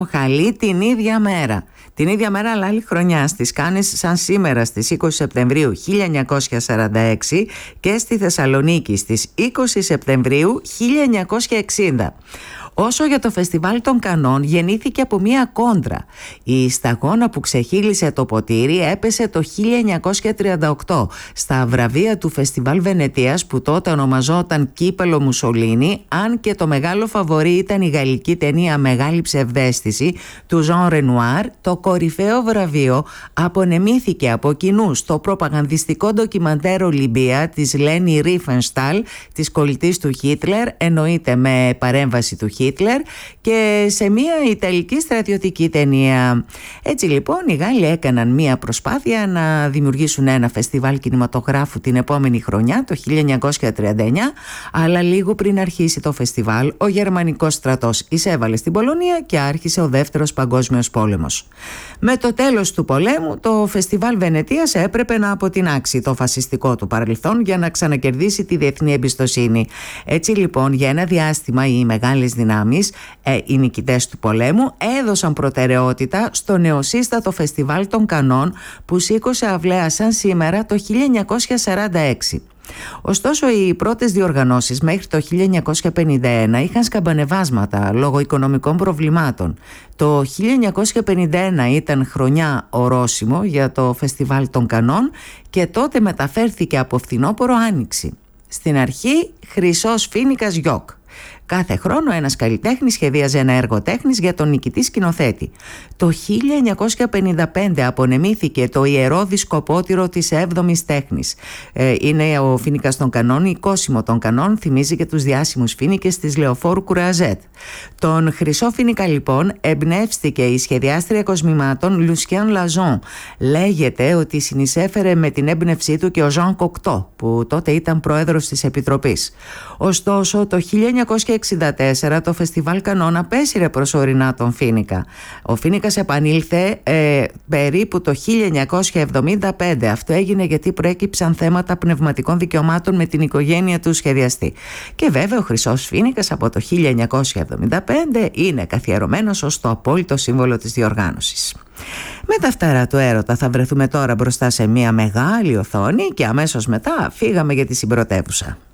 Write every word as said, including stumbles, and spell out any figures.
Χαλή την ίδια μέρα. Την ίδια μέρα, αλλά άλλη χρονιά, στις Κάνες, σαν σήμερα, στις είκοσι Σεπτεμβρίου χίλια εννιακόσια σαράντα έξι και στη Θεσσαλονίκη στις είκοσι Σεπτεμβρίου χίλια εννιακόσια εξήντα. Όσο για το φεστιβάλ των Κανών, γεννήθηκε από μία κόντρα. Η σταγόνα που ξεχύλισε το ποτήρι έπεσε το χίλια εννιακόσια τριάντα οκτώ στα βραβεία του Φεστιβάλ Βενετίας, που τότε ονομαζόταν Κύπελο Μουσολίνι, αν και το μεγάλο φαβορί ήταν η γαλλική ταινία Μεγάλη Ψευδαίσθηση του Ζαν Ρενουάρ. Το κορυφαίο βραβείο απονεμήθηκε από κοινού στο προπαγανδιστικό ντοκιμαντέρ Ολυμπία της Λένι Ρίφενσταλ, της κολλητής του Χίτλερ, εννοείται με παρέμβαση του Χίτλερ, και σε μια ιταλική στρατιωτική ταινία. Έτσι λοιπόν οι Γάλλοι έκαναν μια προσπάθεια να δημιουργήσουν ένα φεστιβάλ κινηματογράφου την επόμενη χρονιά, το χίλια εννιακόσια τριάντα εννιά, αλλά λίγο πριν αρχίσει το φεστιβάλ, ο γερμανικός στρατός εισέβαλε στην Πολωνία και άρχισε ο δεύτερος παγκόσμιος πόλεμος. Με το τέλος του πολέμου, το φεστιβάλ Βενετίας έπρεπε να αποτινάξει το φασιστικό του παρελθόν για να ξανακερδίσει τη διεθνή εμπιστοσύνη. Έτσι λοιπόν, για ένα διάστημα οι μεγάλες δυνάμεις, ε, οι νικητές του πολέμου, έδωσαν προτεραιότητα στο νεοσύστατο φεστιβάλ των Κανών, που σήκωσε αυλαία σαν σήμερα το χίλια εννιακόσια σαράντα έξι. Ωστόσο, οι πρώτες διοργανώσεις μέχρι το χίλια εννιακόσια πενήντα ένα είχαν σκαμπανεβάσματα λόγω οικονομικών προβλημάτων. Το χίλια εννιακόσια πενήντα ένα ήταν χρονιά ορόσημο για το φεστιβάλ των Κανών και τότε μεταφέρθηκε από φθινόπωρο άνοιξη. Στην αρχή χρυσός φοίνικας γιοκ. Κάθε χρόνο ένας καλλιτέχνης σχεδίαζε ένα έργο τέχνης για τον νικητή σκηνοθέτη. Το χίλια εννιακόσια πενήντα πέντε απονεμήθηκε το ιερό δισκοπότηρο της έβδομης τέχνης. Ε, είναι ο φοίνικας των Κανών, η Κόσιμο των Κανών, θυμίζει και τους διάσημους φοίνικες της Λεωφόρου Κουραζέτ. Τον χρυσό φοίνικα λοιπόν εμπνεύστηκε η σχεδιάστρια κοσμημάτων Λουσιάν Λαζόν. Λέγεται ότι συνεισέφερε με την έμπνευσή του και ο Ζαν Κοκτό, που τότε ήταν πρόεδρος της Επιτροπής. Ωστόσο, το χίλια εννιακόσια εξήντα τέσσερα το φεστιβάλ Κανών απέσυρε προσωρινά τον φοίνικα. Ο φοίνικας επανήλθε ε, περίπου το χίλια εννιακόσια εβδομήντα πέντε. Αυτό έγινε γιατί προέκυψαν θέματα πνευματικών δικαιωμάτων με την οικογένεια του σχεδιαστή. Και βέβαια ο χρυσός φοίνικας από το χίλια εννιακόσια εβδομήντα πέντε είναι καθιερωμένος ως το απόλυτο σύμβολο της διοργάνωσης. Με τα φτερά του έρωτα θα βρεθούμε τώρα μπροστά σε μια μεγάλη οθόνη και αμέσως μετά φύγαμε για τη συμπρωτεύουσα.